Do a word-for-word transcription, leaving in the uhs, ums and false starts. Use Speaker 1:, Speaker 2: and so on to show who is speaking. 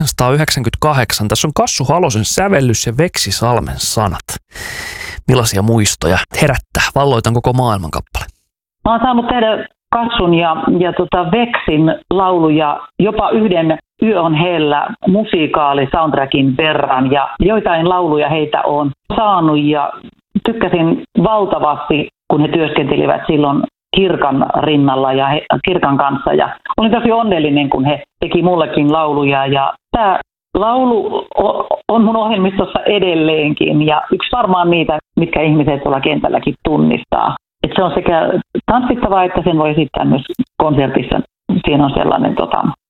Speaker 1: tuhatyhdeksänsataayhdeksänkymmentäkahdeksan. Tässä on Kassu Halosen sävellys ja Veksi Salmen sanat. Millaisia muistoja herättää Valloitan koko maailman kappale?
Speaker 2: Mä oon saanut tehdä Kassun ja, ja tota Veksin lauluja jopa yhden Yö on hellä musiikaali soundtrackin verran ja joitain lauluja heitä on saanut ja tykkäsin valtavasti, kun he työskentelivät silloin Kirkan rinnalla ja he, Kirkan kanssa ja olin tosi onnellinen, kun he teki mullekin lauluja ja tämä laulu on mun ohjelmistossa edelleenkin ja yksi varmaan niitä, mitkä ihmiset tuolla kentälläkin tunnistaa. Et se on sekä tanssittavaa, että sen voi esittää myös konsertissa. Siinä on sellainen tota,